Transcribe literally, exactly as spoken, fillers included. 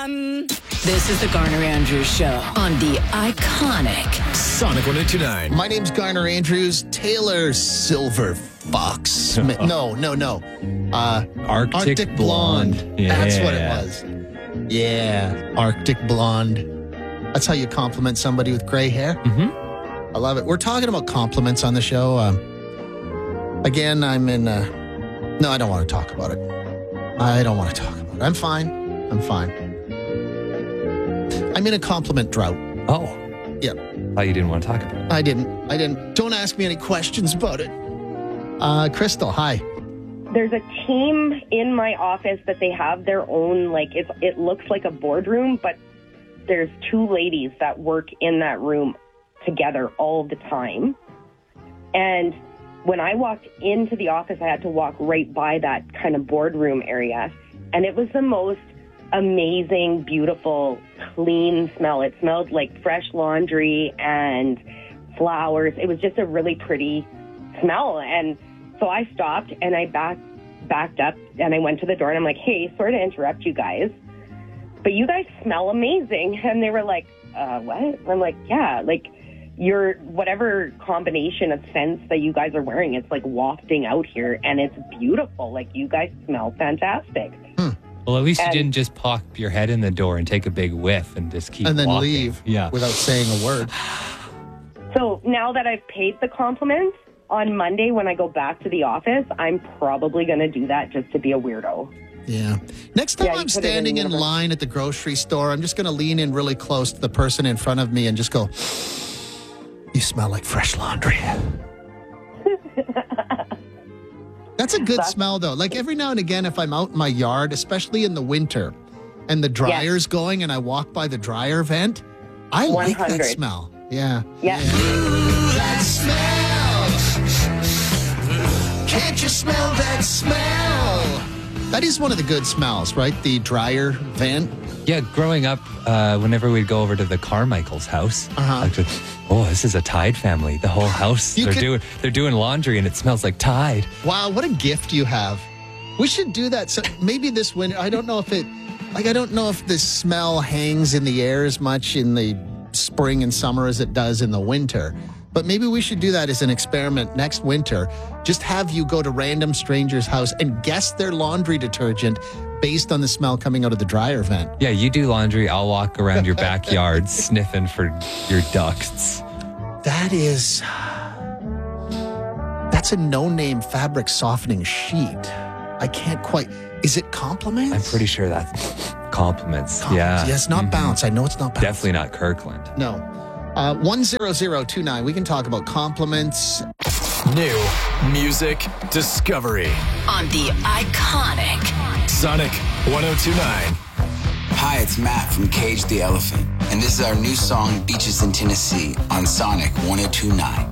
dun. This is the Garner Andrews Show on the iconic Sonic one oh two nine. My name's Garner Andrews. Taylor Silver Fox Smith. No, no, no. Uh, Arctic, Arctic Blonde. Blonde. Yeah. That's what it was. Yeah, Arctic Blonde. That's how you compliment somebody with gray hair. Mm-hmm. I love it. We're talking about compliments on the show. Um, again, I'm in... Uh, no, I don't want to talk about it. I don't want to talk about it. I'm fine. I'm fine. I'm in a compliment drought. Oh. Yep. Oh, you didn't want to talk about it. I didn't. I didn't. Don't ask me any questions about it. Uh, Crystal, hi. There's a team in my office that they have their own, like, it's, it looks like a boardroom, but there's two ladies that work in that room together all the time. And when I walked into the office, I had to walk right by that kind of boardroom area. And it was the most amazing, beautiful, clean smell. It smelled like fresh laundry and flowers. It was just a really pretty smell. And so I stopped and I back, backed up and I went to the door and I'm like, hey, sorry to interrupt you guys, but you guys smell amazing. And they were like, uh, what? And I'm like, yeah, like your whatever combination of scents that you guys are wearing, it's like wafting out here and it's beautiful. Like you guys smell fantastic. Hmm. Well, at least And- you didn't just pop your head in the door and take a big whiff and just keep And then walking. leave Yeah. without saying a word. So now that I've paid the compliment, on Monday when I go back to the office, I'm probably going to do that just to be a weirdo. Yeah. Next time Yeah, you I'm put it in standing in universe. line at the grocery store, I'm just going to lean in really close to the person in front of me and just go, you smell like fresh laundry. That's a good That's- smell, though. Like every now and again, if I'm out in my yard, especially in the winter, and the dryer's going and I walk by the dryer vent, I like that one hundred. smell. Yeah. Yeah. Ooh, that smell. Can't you smell that smell? That is one of the good smells, right? The dryer vent. Yeah, growing up, uh, whenever we'd go over to the Carmichael's house, Uh-huh. I'd go, oh, this is a Tide family. The whole house, You they're could- doing they're doing laundry and it smells like Tide. Wow, what a gift you have. We should do that. So maybe this winter, I don't know if it, like, I don't know if the smell hangs in the air as much in the spring and summer as it does in the winter. But maybe we should do that as an experiment next winter. Just have you go to random strangers' house and guess their laundry detergent based on the smell coming out of the dryer vent. Yeah, you do laundry. I'll walk around your backyard sniffing for your ducts. That is, that's a no-name fabric softening sheet. I can't quite, is it compliments? I'm pretty sure that's compliments. Compliments. Yeah. Yeah, it's not Mhm. Bounce. I know it's not Bounce. Definitely not Kirkland. No. Uh, one zero zero two nine. We can talk about compliments. New music discovery. on the iconic Sonic one oh two nine. Hi, it's Matt from Cage the Elephant, and this is our new song, Beaches in Tennessee, on Sonic one oh two nine.